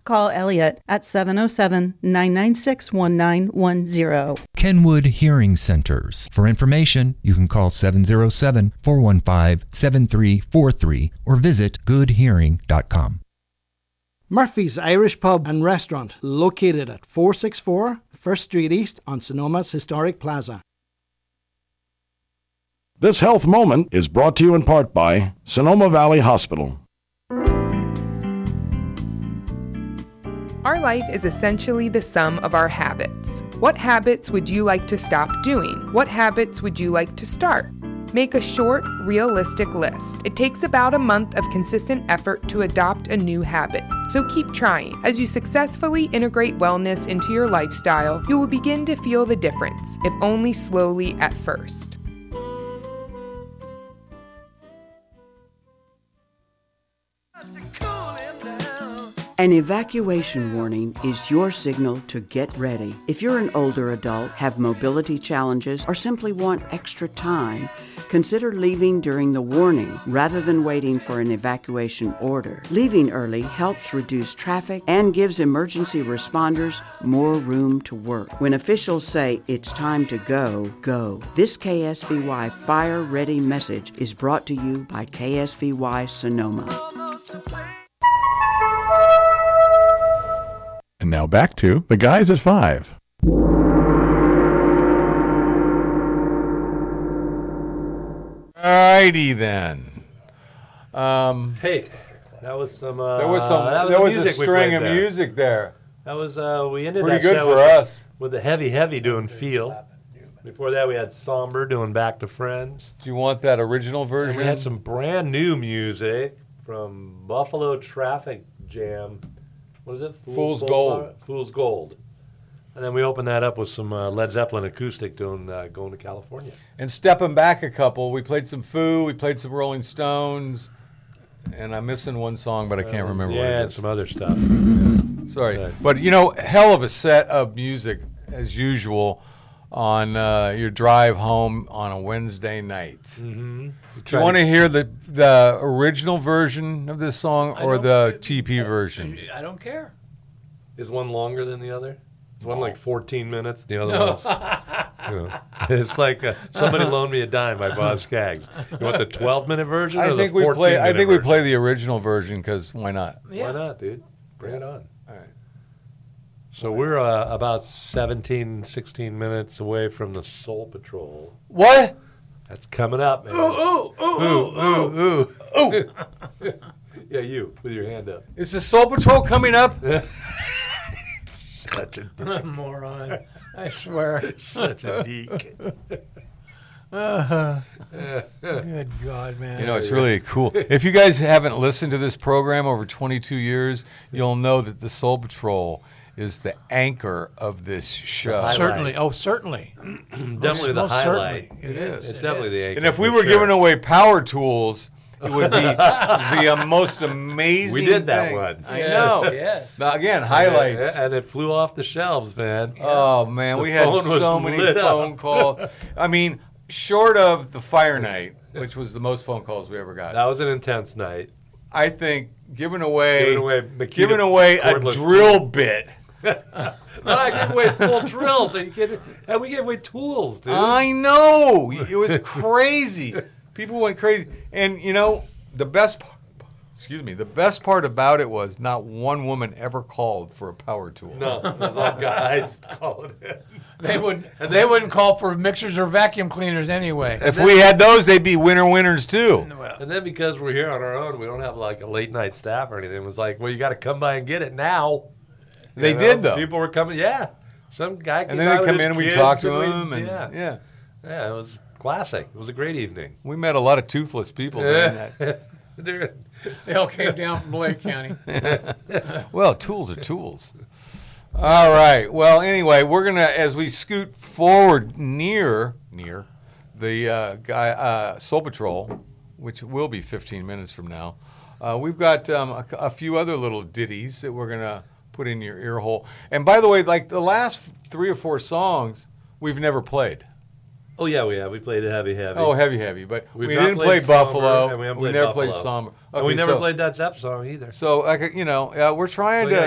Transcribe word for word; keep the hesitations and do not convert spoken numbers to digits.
call Elliot at seven oh seven, nine nine six, one nine one zero. Kenwood Hearing Centers. For information, you can call seven oh seven, four one five, seven three four three or visit good hearing dot com. Murphy's Irish Pub and Restaurant, located at four sixty-four First Street East on Sonoma's Historic Plaza. This health moment is brought to you in part by Sonoma Valley Hospital. Our life is essentially the sum of our habits. What habits would you like to stop doing? What habits would you like to start? Make a short, realistic list. It takes about a month of consistent effort to adopt a new habit, so keep trying. As you successfully integrate wellness into your lifestyle, you will begin to feel the difference, if only slowly at first. An evacuation warning is your signal to get ready. If you're an older adult, have mobility challenges, or simply want extra time, consider leaving during the warning rather than waiting for an evacuation order. Leaving early helps reduce traffic and gives emergency responders more room to work. When officials say it's time to go, go. This K S V Y Fire Ready message is brought to you by K S V Y Sonoma. And now back to The Guys at Five. Alrighty then. Um, hey, that was some. Uh, there was some. that was there was music a string of there. music there. That was. Uh, we ended pretty that good show for with, us. With the heavy, heavy doing Feel. Before that, we had Somber doing Back to Friends. Do you want that original version? And we had some brand new music from Buffalo Traffic Jam. What is it? Fool's, Fool's Gold. Gold. Fool's Gold. And then we opened that up with some uh, Led Zeppelin acoustic doing uh, Going to California. And stepping back a couple, we played some Foo, we played some Rolling Stones, and I'm missing one song, but I can't uh, remember yeah, what it is. and some other stuff. Yeah. Sorry. Okay. But, you know, hell of a set of music, as usual, on uh, your drive home on a Wednesday night. Mm-hmm. Do you want to hear the the original version of this song or the T P I, version? I don't care. Is one longer than the other? Is one like fourteen minutes? The other No. one's... You know, it's like uh, Somebody Loaned Me a Dime by Bob Skaggs. You want the twelve-minute version or I think the we fourteen-minute play. I think we version? play the original version because why not? Yeah. Why not, dude? Bring it on. All right. So we're uh, about seventeen, sixteen minutes away from the Soul Patrol. What? That's coming up, man. Ooh, ooh, ooh, ooh, ooh, ooh, ooh. ooh. Yeah, you, with your hand up. Is the Soul Patrol coming up? Such a I'm a moron. I swear. Such a geek. Uh, good God, man. You know, it's really cool. If you guys haven't listened to this program over twenty-two years, you'll know that the Soul Patrol is the anchor of this show. Certainly. Oh, certainly. Definitely the Most highlight. certainly. It is. It's It definitely is. the anchor. And if we for were sure. giving away power tools, it would be the uh, most amazing We did that thing. once. I Yes, know. yes. Now, again, highlights. And, and it flew off the shelves, man. Oh, man, The we had phone was so many lit up. phone calls. I mean, short of the Fire Night, which was the most phone calls we ever got. That was an intense night. I think giving away, Giving away, Makita giving away a cordless drill bit. No, I gave away full drills. Are you kidding? And we gave away tools, dude. I know. It was crazy. People went crazy. And, you know, the best part, excuse me, the best part about it was not one woman ever called for a power tool. No, it was all guys calling in. They would. And they wouldn't call for mixers or vacuum cleaners anyway. If we had those, they'd be winner winners too. And then because we're here on our own, we don't have like a late night staff or anything. It was like, well, you got to come by and get it now. You They know? did, though. People were coming. Yeah, some guy came And then by they with come his in and we kids talk to and we- them. And, yeah, yeah. yeah, it was classic. It was a great evening. We met a lot of toothless people during that. Dude. They all came down from Lake County. Well, tools are tools. All right. Well, anyway, we're gonna as we scoot forward near near the uh, guy uh, Soul Patrol, which will be fifteen minutes from now. Uh, we've got um, a, a few other little ditties that we're gonna put in your ear hole. And by the way, like the last three or four songs, we've never played. Oh yeah, we have. We played Heavy Heavy. Oh, Heavy Heavy, but We've we not didn't played play Somber, Buffalo. and we haven't we played never Buffalo. played Somber. And we Okay, never so- played that Zepp song either. So, like, you know, uh, we're trying So, to. yeah,